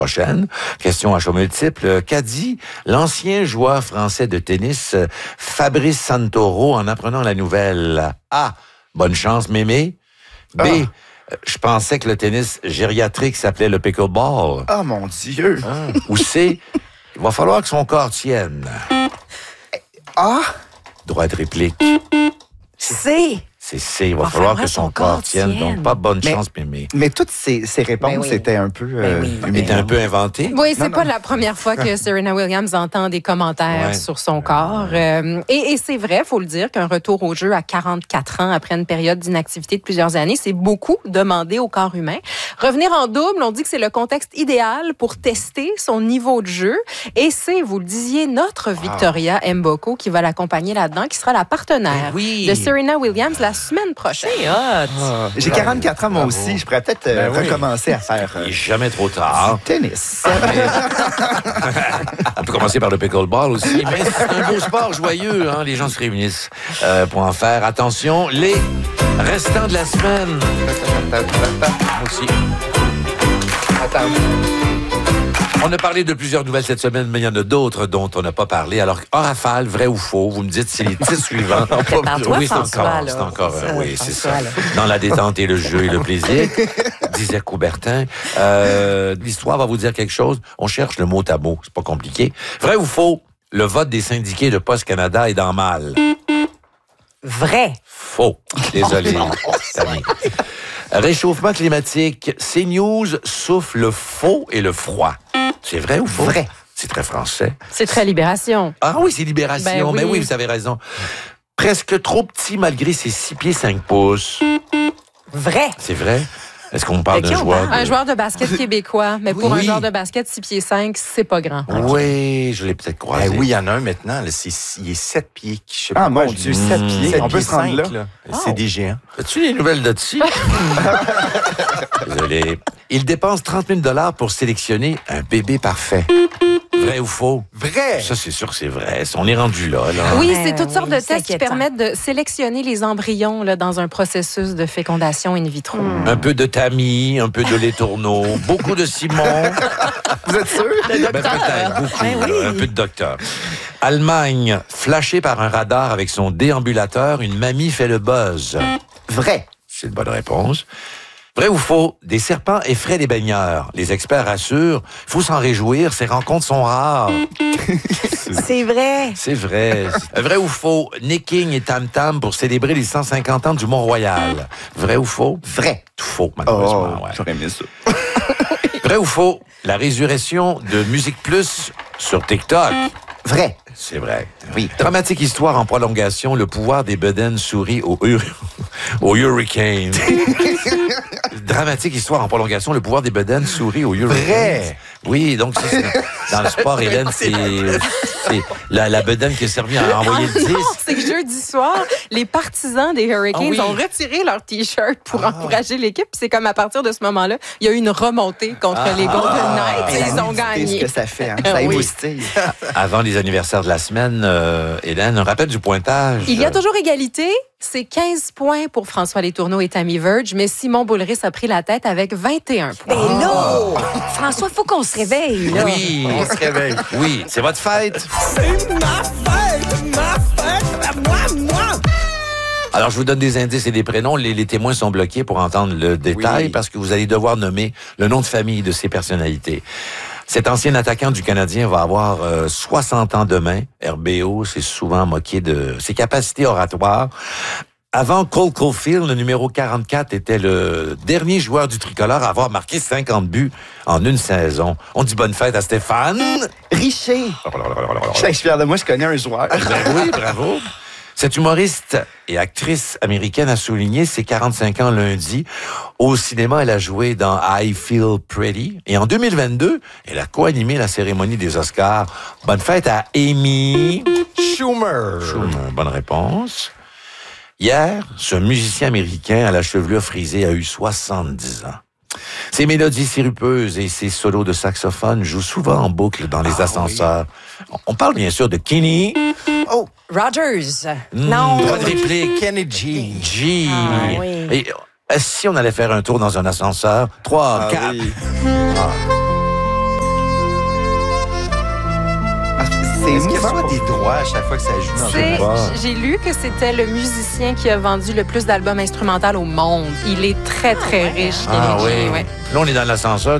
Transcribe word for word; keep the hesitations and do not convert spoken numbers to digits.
Prochaine. Question à choix multiple. Qu'a dit l'ancien joueur français de tennis Fabrice Santoro en apprenant la nouvelle? A. Bonne chance, mémé. B. Ah. Je pensais que le tennis gériatrique s'appelait le pickleball. Oh mon Dieu! Ah. Ou C. Il va falloir que son corps tienne. A. Droit de réplique. C. C'est C. Il va, va falloir que son, son corps, corps tienne. tienne. Donc, pas bonne mais, chance, mémé. Mais toutes ces, ces réponses ben oui. étaient un peu... Euh, ben oui. étaient un peu inventées. Oui, c'est non, pas non. la première fois que Serena Williams entend des commentaires ouais. sur son corps. Euh, et, et c'est vrai, faut le dire, qu'un retour au jeu à quarante-quatre ans après une période d'inactivité de plusieurs années, c'est beaucoup demandé au corps humain. Revenir en double, on dit que c'est le contexte idéal pour tester son niveau de jeu. Et c'est, vous le disiez, notre wow. Victoria Mboko qui va l'accompagner là-dedans, qui sera la partenaire oui. de Serena Williams la semaine prochaine. C'est hot. Ah, j'ai quarante-quatre ans, moi Bravo. aussi. Je pourrais peut-être euh, ben oui. recommencer à faire... Euh, Il n'est jamais trop tard. Tennis. On peut commencer par le pickleball aussi, mais c'est un beau sport joyeux. Hein? Les gens se réunissent euh, pour en faire. Attention, les restants de la semaine. Aussi. Attends. On a parlé de plusieurs nouvelles cette semaine, mais il y en a d'autres dont on n'a pas parlé. Alors, en rafale, vrai ou faux, vous me dites c'est les titres suivants. Prépare-toi, oui, c'est François, encore, là. c'est encore, Ça, oui, c'est ça. François, là. Dans la détente et le jeu et le plaisir, disait Coubertin. Euh, l'histoire va vous dire quelque chose. On cherche le mot à mot, c'est pas compliqué. Vrai ou faux, le vote des syndiqués de Poste Canada est dans mal. Vrai. Faux. Désolé, Tammy. Réchauffement climatique, CNews souffle le faux et le froid. C'est vrai ou faux? Vrai. C'est très français. C'est très Libération. Ah oui, c'est Libération. Ben oui. Mais oui, vous avez raison. Presque trop petit malgré ses six pieds cinq pouces. Vrai. C'est vrai? Est-ce qu'on parle De qui d'un on joueur? parle? De... Un joueur de basket québécois, mais pour Oui. un joueur de basket six pieds cinq, c'est pas grand. Oui, je l'ai peut-être croisé. Eh oui, il y en a un maintenant. Là, c'est, il est sept pieds. Je sais Ah, pas mon quoi, Dieu, je- sept pieds. sept On peut pieds se rendre cinq, là. C'est des géants. As-tu les nouvelles de dessus? Désolé. Il dépense trente mille dollars pour sélectionner un bébé parfait. Vrai ou faux? Vrai! Ça, c'est sûr que c'est vrai. On est rendu là, là. Oui, Ouais, c'est toutes oui, sortes de c'est tests qui inquiétant. permettent de sélectionner les embryons là, dans un processus de fécondation in vitro. Un peu de tamis, un peu de lait tourneau, beaucoup de Simon. Vous êtes sûr? Ben, peut-être, beaucoup. Ben oui. là, un peu de docteur. Allemagne, flashée par un radar avec son déambulateur, une mamie fait le buzz. Vrai. C'est une bonne réponse. Vrai ou faux, des serpents effraient les baigneurs. Les experts assurent, il faut s'en réjouir, ces rencontres sont rares. C'est vrai. C'est vrai. Vrai ou faux, Nick King et Tam Tam pour célébrer les cent cinquante ans du Mont-Royal. Vrai ou faux? Vrai. Tout faux, Oh, malheureusement. ouais. j'aurais aimé ça. Vrai ou faux, la résurrection de Musique Plus sur TikTok. Vrai. C'est vrai. Oui. Dramatique histoire en prolongation, le pouvoir des bedaines sourit au, hur- au Hurricane. Dramatique histoire en prolongation, le pouvoir des bedaines sourit au Hurricane. Vrai. Oui, donc c'est, dans le sport, Hélène, c'est, c'est la, la bedaine qui a servi à envoyer le Ah non, disque. c'est que jeudi soir, les partisans des Hurricanes Ah oui. ont retiré leur T-shirt pour encourager l'équipe. Puis c'est comme à partir de ce moment-là, il y a eu une remontée contre les Golden Knights et Et la ils ont nudité, gagné. ce que ça fait, hein? Ça Oui. émoustille. Avant les anniversaires de la semaine, euh, Hélène, un rappel du pointage. Il y a toujours égalité. C'est quinze points pour François Letourneau et Tammy Verge, mais Simon Boulris a pris la tête avec vingt et un points. Ben là, François, il faut qu'on se réveille, là. Oui, on se réveille. Oui, c'est votre fête. Alors, je vous donne des indices et des prénoms. Les, les témoins sont bloqués pour entendre le détail Oui. parce que vous allez devoir nommer le nom de famille de ces personnalités. Cet ancien attaquant du Canadien va avoir euh, soixante ans demain. R B O s'est souvent moqué de ses capacités oratoires. Avant Cole Caulfield, le numéro quarante-quatre était le dernier joueur du tricolore à avoir marqué cinquante buts en une saison. On dit bonne fête à Stéphane. Richer. Je suis fier de moi, je connais un joueur. Ben oui, bravo. Cette humoriste et actrice américaine a souligné ses quarante-cinq ans lundi. Au cinéma, elle a joué dans I Feel Pretty. Et en deux mille vingt-deux, elle a co-animé la cérémonie des Oscars. Bonne fête à Amy Schumer. Schumer. Bonne réponse. Hier, ce musicien américain à la chevelure frisée a eu soixante-dix ans. Ses mélodies sirupeuses et ses solos de saxophone jouent souvent en boucle dans les Ah, ascenseurs. On parle bien sûr de Kenny. Oh, Rogers. Mmh, Non. droit de réplique. Kenny G. G. Ah, oui. Et, euh, si on allait faire un tour dans un ascenseur, trois, ah quatre. oui. C'est Est-ce qu'il émouvant. reçoit des droits à chaque fois que ça joue dans C'est- une pas. J'ai lu que c'était le musicien qui a vendu le plus d'albums instrumentaux au monde. Il est très, très riche. Ah Kenny G, oui. ouais. Là, on est dans l'ascenseur.